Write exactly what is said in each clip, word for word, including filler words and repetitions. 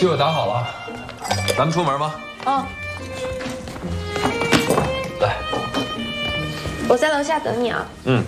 机我打好了，咱们出门吧。 嗯。 来， 我在楼下等你啊。 嗯。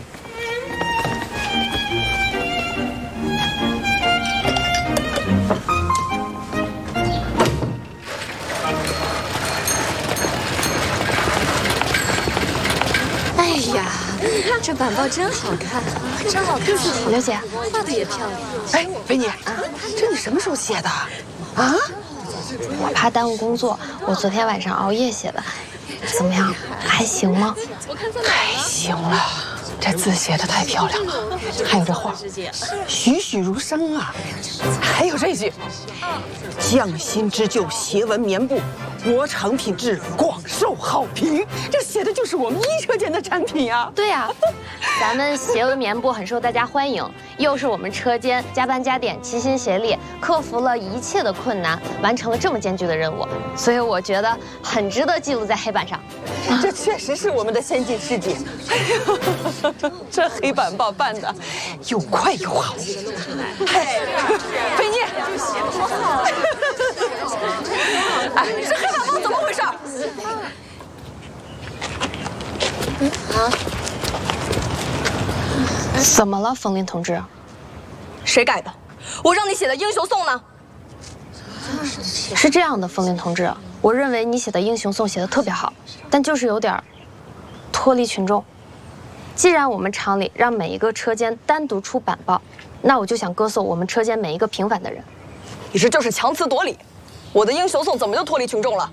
哎呀，这板报真好看，真好看！ 刘姐， 画的也漂亮。 哎，菲妮，这你什么时候写的？啊？ 我怕耽误工作，我昨天晚上熬夜写的。怎么样，还行吗？ 太行了，这字写的太漂亮了，还有这画，栩栩如生啊！还有这句：“匠心织就，斜纹棉布。” 国产品质，广受好评。这写的就是我们一车间的产品呀、啊。 对呀、啊，咱们斜纹棉布很受大家欢迎，又是我们车间加班加点、齐心协力，克服了一切的困难，完成了这么艰巨的任务，所以我觉得很值得记录在黑板上。 这确实是我们的先进事迹。哎呦，这黑板报办的又快又好。嘿，菲妮，哎，这黑。 怎么回事？ 啊？怎么了，冯林同志？ 谁改的？我让你写的英雄颂呢？ 是这样的，冯林同志，我认为你写的英雄颂写的特别好，但就是有点脱离群众。既然我们厂里让每一个车间单独出板报，那我就想歌颂我们车间每一个平凡的人。 你这就是强词夺理。我的英雄颂怎么就脱离群众了？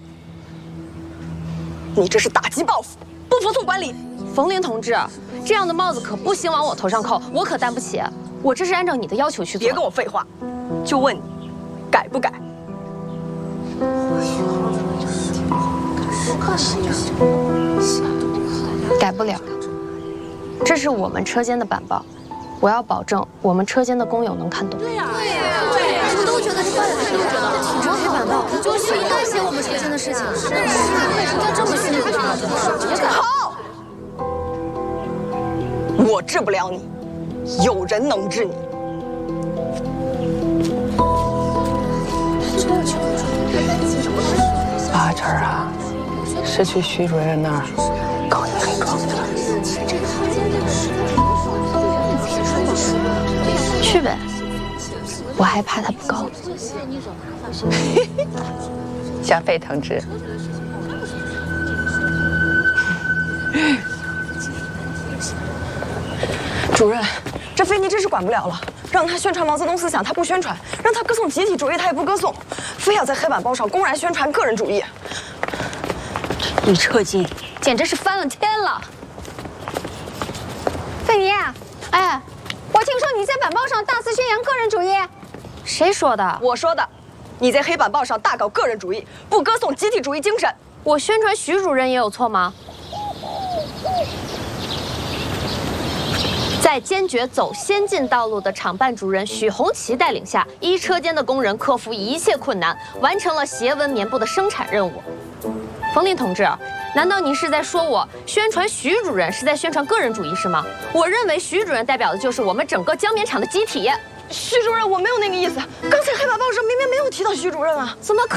你这是打击报复，不服从管理。 冯林同志，这样的帽子可不兴往我头上扣，我可担不起。我这是按照你的要求去做。 别跟我废话，就问你，改不改？ 改不了。这是我们车间的板报，我要保证我们车间的工友能看懂。对呀，对呀，对呀，我们都觉得这办法都觉得挺着黑板报，就是应该写我们车间的事情。是啊，人家这么辛苦的。 好，我治不了你，有人能治你。 八成啊，是去徐主任那儿搞你黑妆去了。 去呗，我还怕他不高。 小费同志， 主任，这菲妮真是管不了了，让他宣传毛泽东思想，他不宣传；让他歌颂集体主义，他也不歌颂，非要在黑板报上公然宣传个人主义。 李彻金简直是翻了天了。 菲妮， 哎。 我听说你在板报上大肆宣扬个人主义， 谁说的？ 我说的。你在黑板报上大搞个人主义，不歌颂集体主义精神。 我宣传徐主任也有错吗？在坚决走先进道路的厂办主任许红旗带领下，一车间的工人克服一切困难，完成了斜纹棉布的生产任务。冯林同志。 难道您是在说我宣传徐主任是在宣传个人主义是吗？我认为徐主任代表的就是我们整个江棉厂的集体。 徐主任，我没有那个意思。刚才黑板报上明明没有提到徐主任啊， 怎么可